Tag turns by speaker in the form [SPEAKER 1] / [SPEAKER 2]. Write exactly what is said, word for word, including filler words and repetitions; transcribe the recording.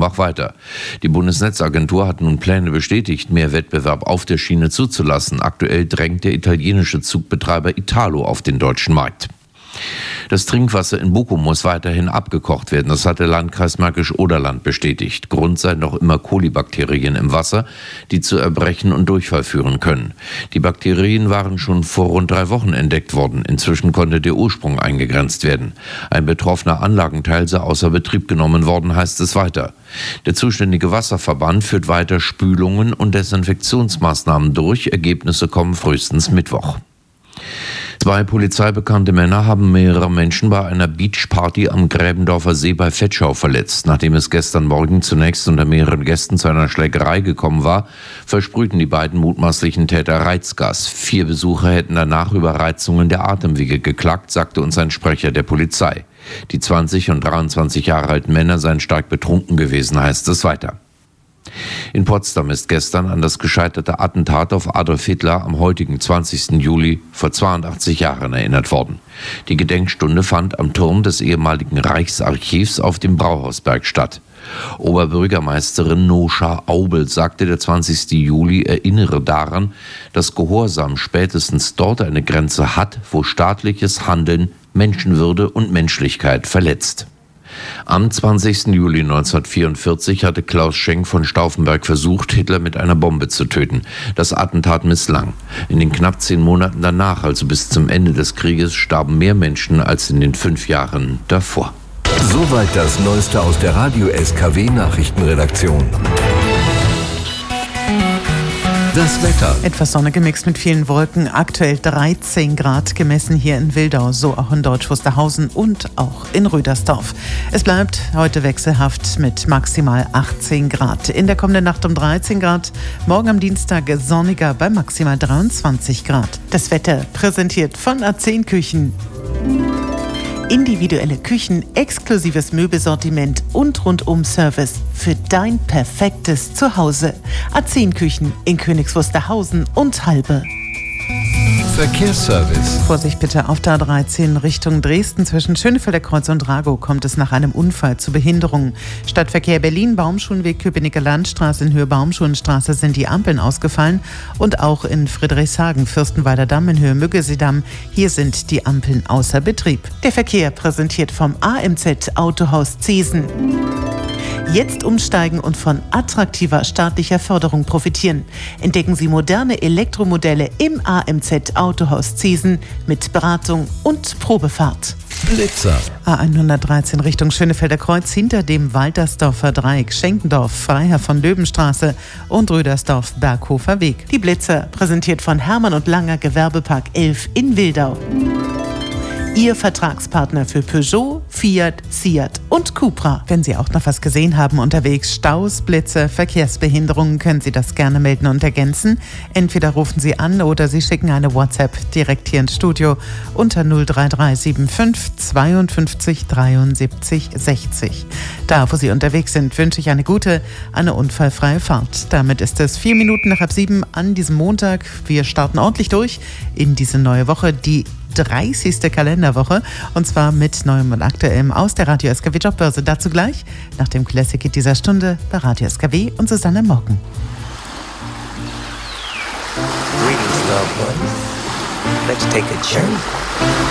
[SPEAKER 1] Offenbach weiter. Die Bundesnetzagentur hat nun Pläne bestätigt, mehr Wettbewerb auf der Schiene zuzulassen. Aktuell drängt der italienische Zugbetreiber Italo auf den deutschen Markt. Das Trinkwasser in Bochum muss weiterhin abgekocht werden. Das hat der Landkreis Märkisch-Oderland bestätigt. Grund seien noch immer Kolibakterien im Wasser, die zu Erbrechen und Durchfall führen können. Die Bakterien waren schon vor rund drei Wochen entdeckt worden. Inzwischen konnte der Ursprung eingegrenzt werden. Ein betroffener Anlagenteil sei außer Betrieb genommen worden, heißt es weiter. Der zuständige Wasserverband führt weiter Spülungen und Desinfektionsmaßnahmen durch. Ergebnisse kommen frühestens Mittwoch. Zwei polizeibekannte Männer haben mehrere Menschen bei einer Beachparty am Gräbendorfer See bei Vetschau verletzt. Nachdem es gestern Morgen zunächst unter mehreren Gästen zu einer Schlägerei gekommen war, versprühten die beiden mutmaßlichen Täter Reizgas. Vier Besucher hätten danach über Reizungen der Atemwege geklagt, sagte uns ein Sprecher der Polizei. Die zwanzig und dreiundzwanzig Jahre alten Männer seien stark betrunken gewesen, heißt es weiter. In Potsdam ist gestern an das gescheiterte Attentat auf Adolf Hitler am heutigen zwanzigsten Juli vor zweiundachtzig Jahren erinnert worden. Die Gedenkstunde fand am Turm des ehemaligen Reichsarchivs auf dem Brauhausberg statt. Oberbürgermeisterin Noscha Aubel sagte, der zwanzigste Juli erinnere daran, dass Gehorsam spätestens dort eine Grenze hat, wo staatliches Handeln Menschenwürde und Menschlichkeit verletzt. Am zwanzigsten Juli neunzehnhundertvierundvierzig hatte Klaus Schenk von Stauffenberg versucht, Hitler mit einer Bombe zu töten. Das Attentat misslang. In den knapp zehn Monaten danach, also bis zum Ende des Krieges, starben mehr Menschen als in den fünf Jahren davor.
[SPEAKER 2] Soweit das Neueste aus der Radio-S K W-Nachrichtenredaktion. Das Wetter.
[SPEAKER 3] Etwas Sonne gemixt mit vielen Wolken. Aktuell dreizehn Grad gemessen hier in Wildau, so auch in Deutsch Wusterhausen und auch in Rüdersdorf. Es bleibt heute wechselhaft mit maximal achtzehn Grad. In der kommenden Nacht um dreizehn Grad, morgen am Dienstag sonniger bei maximal dreiundzwanzig Grad. Das Wetter präsentiert von A zehn Küchen. Individuelle Küchen, exklusives Möbelsortiment und Rundum-Service für dein perfektes Zuhause. A zehn Küchen in Königs Wusterhausen und Halbe.
[SPEAKER 2] Verkehrsservice.
[SPEAKER 3] Vorsicht bitte auf der A dreizehn Richtung Dresden. Zwischen Schönefelder Kreuz und Dragow kommt es nach einem Unfall zu Behinderungen. Stadtverkehr Berlin, Baumschulenweg, Köpenicker Landstraße in Höhe Baumschulenstraße sind die Ampeln ausgefallen. Und auch in Friedrichshagen, Fürstenwalder Damm in Höhe Müggelseedamm. Hier sind die Ampeln außer Betrieb. Der Verkehr präsentiert vom A M Z Autohaus Zesen. Jetzt umsteigen und von attraktiver staatlicher Förderung profitieren. Entdecken Sie moderne Elektromodelle im A M Z Autohaus Zesen mit Beratung und Probefahrt.
[SPEAKER 2] Blitzer.
[SPEAKER 3] A hundertdreizehn Richtung Schönefelder Kreuz hinter dem Waltersdorfer Dreieck, Schenkendorf, Freiherr von Löwenstraße und Rüdersdorf Berghofer Weg. Die Blitzer präsentiert von Hermann und Langer Gewerbepark elf in Wildau. Ihr Vertragspartner für Peugeot, Fiat, Seat und Cupra. Wenn Sie auch noch was gesehen haben unterwegs, Staus, Blitze, Verkehrsbehinderungen, können Sie das gerne melden und ergänzen. Entweder rufen Sie an oder Sie schicken eine WhatsApp direkt hier ins Studio unter null drei drei sieben fünf zweiundfünfzig dreiundsiebzig sechzig. Da, wo Sie unterwegs sind, wünsche ich eine gute, eine unfallfreie Fahrt. Damit ist es vier Minuten nach halb sieben an diesem Montag. Wir starten ordentlich durch in diese neue Woche, die dreißigste Kalenderwoche, und zwar mit Neuem und Aktuellem aus der Radio S K W Jobbörse. Dazu gleich nach dem Classic Hit dieser Stunde bei Radio S K W und Susanne Morgen.
[SPEAKER 4] Greetings, loved ones. Let's take a journey.